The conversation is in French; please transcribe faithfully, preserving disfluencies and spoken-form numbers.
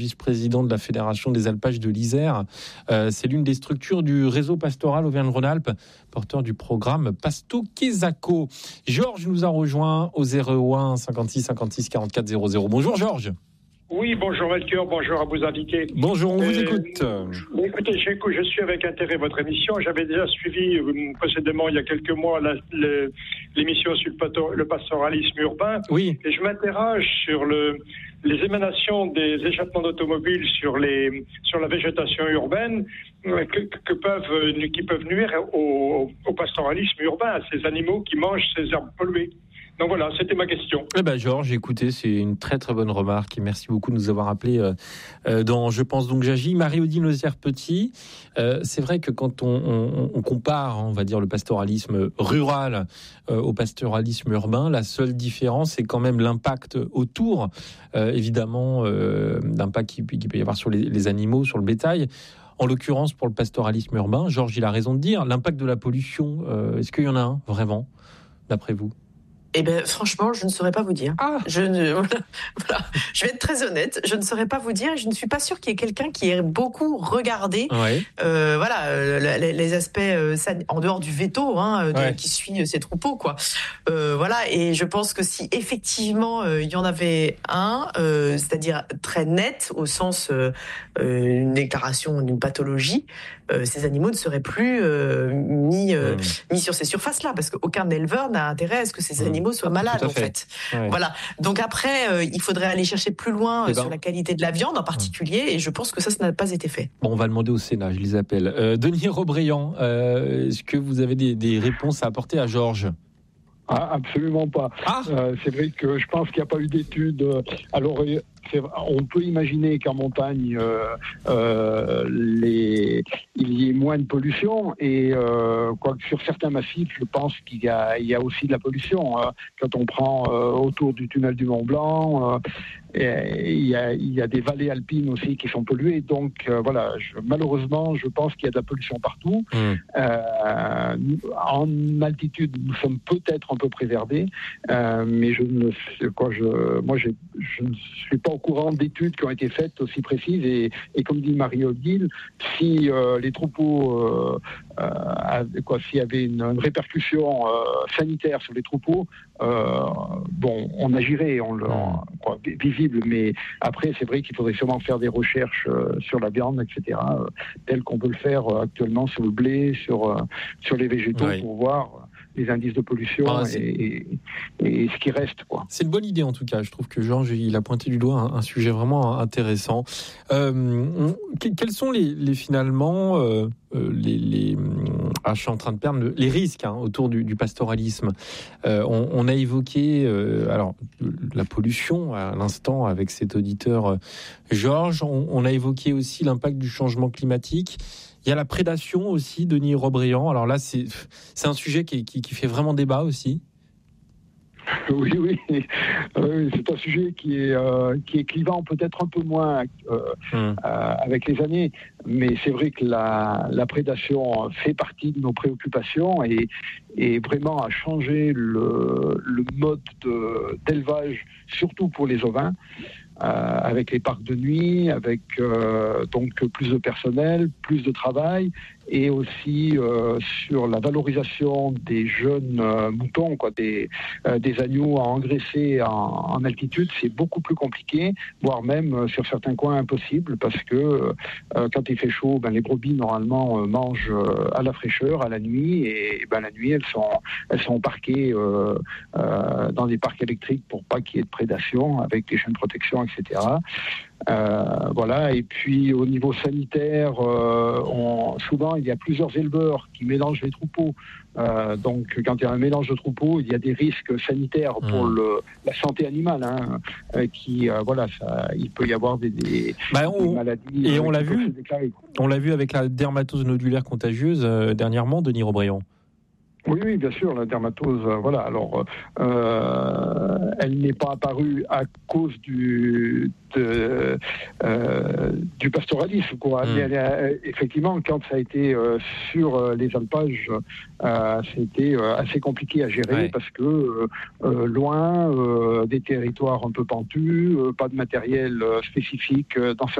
Vice-président de la Fédération des alpages de l'Isère. Euh, c'est l'une des structures du réseau pastoral Auvergne-Rhône-Alpes, porteur du programme Pasto Quesaco. Georges nous a rejoint au zéro un cinquante-six cinquante-six quarante-quatre zéro zéro. Bonjour Georges. Oui, bonjour Melchior, bonjour à vos invités. Bonjour, on vous euh, écoute. Écoutez, j'écoute, je suis avec intérêt votre émission. J'avais déjà suivi euh, précédemment, il y a quelques mois, la, le, l'émission sur le, pato, le pastoralisme urbain. Oui. Et je m'interroge sur le, les émanations des échappements d'automobiles sur, les, sur la végétation urbaine euh, que, que peuvent, qui peuvent nuire au, au pastoralisme urbain, à ces animaux qui mangent ces herbes polluées. Donc voilà, c'était ma question. Eh ben Georges, écoutez, c'est une très très bonne remarque et merci beaucoup de nous avoir appelés euh, euh, dans Je pense donc j'agis. Marie-Odile Nozière-Petit, euh, c'est vrai que quand on, on, on compare, on va dire, le pastoralisme rural euh, au pastoralisme urbain, la seule différence, c'est quand même l'impact autour, euh, évidemment, euh, d'impact qu'il, qu'il peut y avoir sur les, les animaux, sur le bétail. En l'occurrence, pour le pastoralisme urbain, Georges, il a raison de dire, l'impact de la pollution, euh, est-ce qu'il y en a un, vraiment, d'après vous ? Eh bien, franchement, je ne saurais pas vous dire. Ah. Je ne, voilà. Je vais être très honnête, je ne saurais pas vous dire. Je ne suis pas sûre qu'il y ait quelqu'un qui ait beaucoup regardé, ouais. euh, voilà, euh, les, les aspects euh, en dehors du veto, hein, de, ouais. qui suit ces troupeaux, quoi. Euh, voilà, et je pense que si effectivement euh, il y en avait un, euh, c'est-à-dire très net au sens euh, une déclaration d'une pathologie, euh, ces animaux ne seraient plus euh, mis euh, mmh. mis sur ces surfaces-là, parce qu'aucun éleveur n'a intérêt à ce que ces mmh. animaux soient malades, en fait. fait. Ouais. Voilà. Donc après, euh, il faudrait aller chercher plus loin euh, ben, sur la qualité de la viande en particulier, et je pense que ça, ça n'a pas été fait. Bon, on va demander au Sénat, je les appelle. Euh, Denis Robriand, euh, est-ce que vous avez des, des réponses à apporter à Georges ? Ah, absolument pas. Ah euh, c'est vrai que je pense qu'il n'y a pas eu d'études. Alors, c'est, on peut imaginer qu'en montagne, euh, euh, les, il y ait moins de pollution. Et euh, quoi, sur certains massifs, je pense qu'il y a, il y a aussi de la pollution. Hein. Quand on prend euh, autour du tunnel du Mont Blanc, euh, et il y a, il y a des vallées alpines aussi qui sont polluées. Donc euh, voilà, je, malheureusement, je pense qu'il y a de la pollution partout. Mmh. Euh, en altitude, nous sommes peut-être un peu préservés, euh, mais je ne sais quoi, je, moi, j'ai, je ne suis pas au courant d'études qui ont été faites aussi précises. Et, et comme dit Marie-Odile, si euh, les troupeaux, euh, euh, quoi, s'il y avait une, une répercussion euh, sanitaire sur les troupeaux, euh, bon, on agirait, on le, on, quoi, visible, mais après, c'est vrai qu'il faudrait sûrement faire des recherches euh, sur la viande, et cetera, euh, tel qu'on peut le faire euh, actuellement sur le blé, sur, euh, sur les végétaux, oui. pour voir les indices de pollution ah, et, et, et ce qui reste, quoi. C'est une bonne idée, en tout cas. Je trouve que Georges, il a pointé du doigt un, un sujet vraiment intéressant. Euh, on, quels sont les, les finalement, euh, les, les ah, je suis en train de perdre le, les risques hein, autour du, du pastoralisme. Euh, on, on a évoqué euh, alors la pollution à l'instant avec cet auditeur euh, Georges. On, on a évoqué aussi l'impact du changement climatique. Il y a la prédation aussi, Denis Robriand. Alors là, c'est, c'est un sujet qui, qui, qui fait vraiment débat aussi. Oui, oui, oui, c'est un sujet qui est, euh, qui est clivant, peut-être un peu moins euh, hum. euh, avec les années, mais c'est vrai que la, la prédation fait partie de nos préoccupations et, et vraiment a changé le, le mode de, d'élevage, surtout pour les ovins. Euh, avec les parcs de nuit, avec euh, donc plus de personnel, plus de travail, et aussi euh, sur la valorisation des jeunes euh, moutons, quoi, des, euh, des agneaux à engraisser en, en altitude, c'est beaucoup plus compliqué, voire même euh, sur certains coins impossible, parce que euh, quand il fait chaud, ben, les brebis normalement euh, mangent euh, à la fraîcheur, à la nuit, et ben, la nuit elles sont, elles sont parquées euh, euh, dans des parcs électriques pour pas qu'il y ait de prédation, avec des chaînes de protection, et cetera. Euh, voilà. Et puis au niveau sanitaire, euh, on, souvent il y a plusieurs éleveurs qui mélangent les troupeaux. Euh, donc quand il y a un mélange de troupeaux, il y a des risques sanitaires pour mmh. le, la santé animale, hein, euh, qui euh, voilà, ça, il peut y avoir des, des, bah on, des maladies. Et euh, on l'a vu. On l'a vu avec la dermatose nodulaire contagieuse euh, dernièrement, Denis Robriand. Oui, oui, bien sûr, la dermatose, euh, voilà. Alors, euh, elle n'est pas apparue à cause du de, euh, du pastoralisme, quoi. Mmh. Mais elle a, effectivement, quand ça a été euh, sur les alpages, euh, c'était euh, assez compliqué à gérer ouais. parce que euh, loin, euh, des territoires un peu pentus, euh, pas de matériel euh, spécifique dans